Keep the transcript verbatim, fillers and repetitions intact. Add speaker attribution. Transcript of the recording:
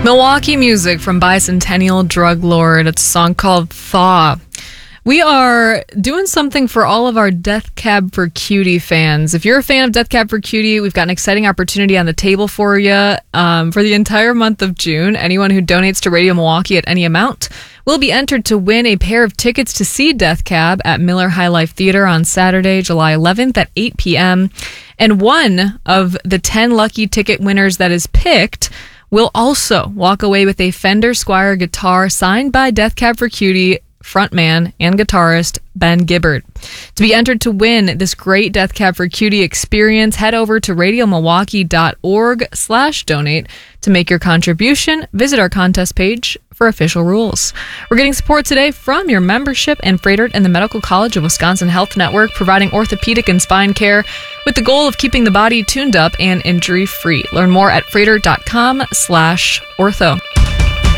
Speaker 1: Milwaukee music from Bicentennial Drug Lord. It's a song called Thaw. We are doing something for all of our Death Cab for Cutie fans. If you're a fan of Death Cab for Cutie, we've got an exciting opportunity on the table for you. Um, for the entire month of June, anyone who donates to Radio Milwaukee at any amount will be entered to win a pair of tickets to see Death Cab at Miller High Life Theater on Saturday, July eleventh at eight p.m. And one of the ten lucky ticket winners that is picked will also walk away with a Fender Squier guitar signed by Death Cab for Cutie frontman and guitarist Ben Gibbard. To be entered to win this great Death Cab for Cutie experience, head over to radiomilwaukee.org slash donate to make your contribution. Visit our contest page for official rules. We're getting support today from your membership and Froedtert and the Medical College of Wisconsin Health Network, providing orthopedic and spine care with the goal of keeping the body tuned up and injury-free. Learn more at froedtert.com slash ortho.